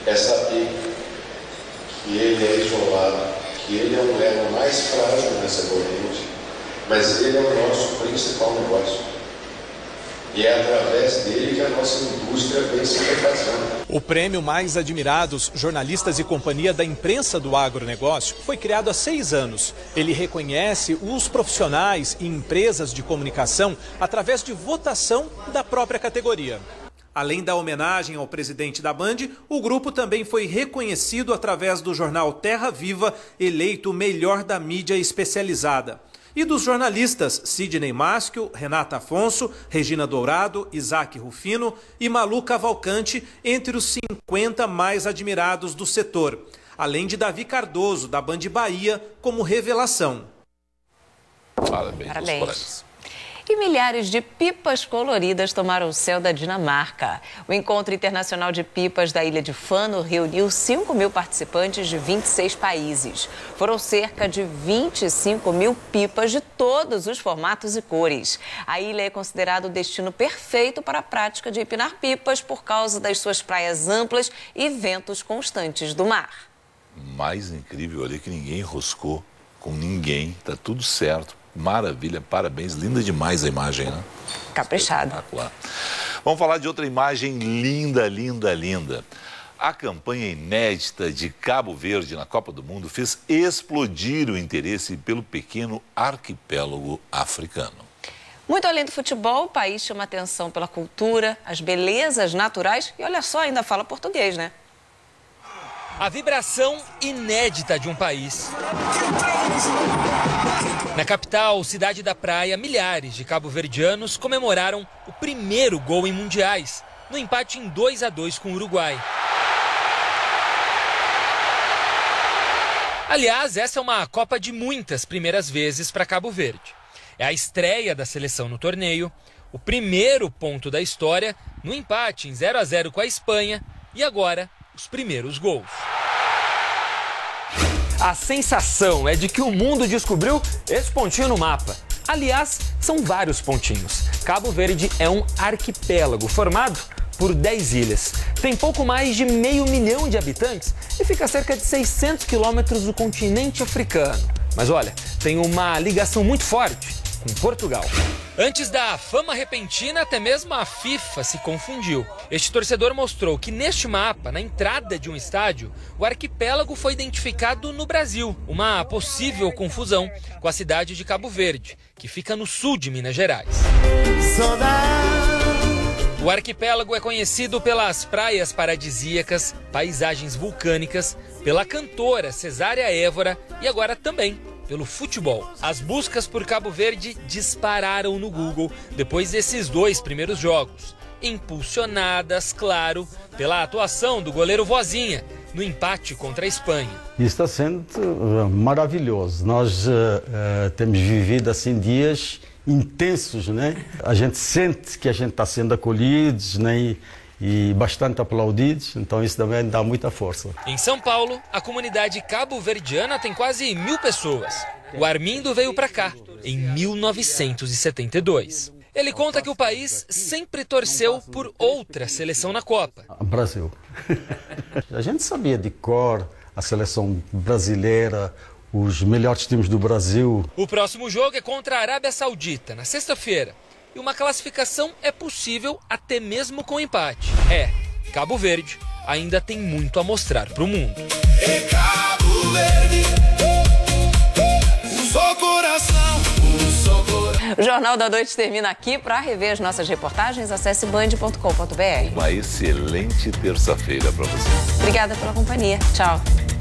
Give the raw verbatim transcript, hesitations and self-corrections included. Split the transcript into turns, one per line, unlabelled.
é saber que ele é isolado, que ele é um elo mais frágil nessa corrente, mas ele é o nosso principal negócio. E é através dele que a nossa indústria vem se refazendo.
O prêmio Mais Admirados, Jornalistas e Companhia da Imprensa do Agronegócio, foi criado há seis anos. Ele reconhece os profissionais e empresas de comunicação através de votação da própria categoria. Além da homenagem ao presidente da Band, o grupo também foi reconhecido através do jornal Terra Viva, eleito o melhor da mídia especializada. E dos jornalistas Sidney Maschio, Renata Afonso, Regina Dourado, Isaac Rufino e Malu Cavalcante, entre os cinquenta mais admirados do setor. Além de Davi Cardoso, da Band Bahia, como revelação.
Parabéns.
Parabéns. E milhares de pipas coloridas tomaram o céu da Dinamarca. O Encontro Internacional de Pipas da Ilha de Fano reuniu cinco mil participantes de vinte e seis países. Foram cerca de vinte e cinco mil pipas de todos os formatos e cores. A ilha é considerada o destino perfeito para a prática de empinar pipas por causa das suas praias amplas e ventos constantes do mar.
Mais incrível ali que ninguém enroscou com ninguém, tá tudo certo. Maravilha, parabéns, linda demais a imagem, né?
Caprichada.
Vamos falar de outra imagem linda, linda, linda. A campanha inédita de Cabo Verde na Copa do Mundo fez explodir o interesse pelo pequeno arquipélago africano.
Muito além do futebol, o país chama atenção pela cultura, as belezas naturais e, olha só, ainda fala português, né?
A vibração inédita de um país. Na capital, cidade da praia, milhares de cabo-verdianos comemoraram o primeiro gol em mundiais, no empate em dois a dois com o Uruguai. Aliás, essa é uma Copa de muitas primeiras vezes para Cabo Verde. É a estreia da seleção no torneio, o primeiro ponto da história no empate em zero a zero com a Espanha e agora os primeiros gols. A sensação é de que o mundo descobriu esse pontinho no mapa. Aliás, são vários pontinhos. Cabo Verde é um arquipélago formado por dez ilhas. Tem pouco mais de meio milhão de habitantes e fica a cerca de seiscentos quilômetros do continente africano. Mas olha, tem uma ligação muito forte com Portugal. Antes da fama repentina, até mesmo a FIFA se confundiu. Este torcedor mostrou que neste mapa, na entrada de um estádio, o arquipélago foi identificado no Brasil. Uma possível confusão com a cidade de Cabo Verde, que fica no sul de Minas Gerais. O arquipélago é conhecido pelas praias paradisíacas, paisagens vulcânicas, pela cantora Cesária Évora e agora também pelo futebol. As buscas por Cabo Verde dispararam no Google depois desses dois primeiros jogos, impulsionadas, claro, pela atuação do goleiro Vozinha no empate contra a Espanha.
Está sendo uh, maravilhoso. Nós uh, uh, temos vivido assim dias intensos, né? A gente sente que a gente está sendo acolhidos, né? E, e bastante aplaudidos, então isso também dá muita força.
Em São Paulo, a comunidade cabo-verdiana tem quase mil pessoas. O Armindo veio para cá em mil novecentos e setenta e dois. Ele conta que o país sempre torceu por outra seleção na Copa.
Brasil. A gente sabia de cor a seleção brasileira, os melhores times do Brasil.
O próximo jogo é contra a Arábia Saudita, na sexta-feira. E uma classificação é possível até mesmo com empate. É, Cabo Verde ainda tem muito a mostrar para o mundo.
Em Cabo Verde, o seu coração, o seu coração.
O Jornal da Noite termina aqui. Para rever as nossas reportagens, acesse band ponto com ponto br.
Uma excelente terça-feira para você.
Obrigada pela companhia. Tchau.